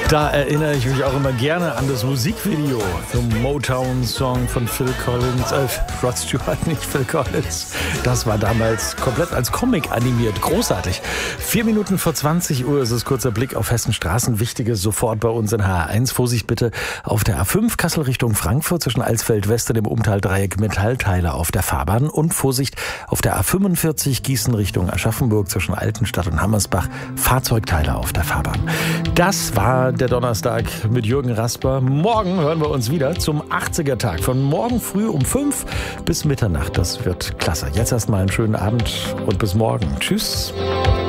Da erinnere ich mich auch immer gerne an das Musikvideo zum Motown-Song von Phil Collins, Rod Stewart, nicht Phil Collins. Das war damals komplett als Comic animiert. Großartig. 4 Minuten vor 20 Uhr ist es. Kurzer Blick auf Hessen Straßen. Wichtiges sofort bei uns in HR1. Vorsicht bitte auf der A5 Kassel Richtung Frankfurt zwischen Alsfeld West und dem Umtaldreieck Metallteile auf der Fahrbahn. Und Vorsicht auf der A45 Gießen Richtung Aschaffenburg zwischen Altenstadt und Hammersbach. Fahrzeugteile auf der Fahrbahn. Das war der Donnerstag mit Jürgen Rasper. Morgen hören wir uns wieder zum 80er-Tag. Von morgen früh um 5 bis Mitternacht. Das wird klasse. Jetzt erstmal einen schönen Abend und bis morgen. Tschüss.